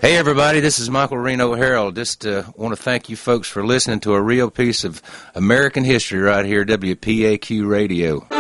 Hey, everybody, this is Michael Reno Harold. Just want to thank you folks for listening to a real piece of American history right here, WPAQ Radio.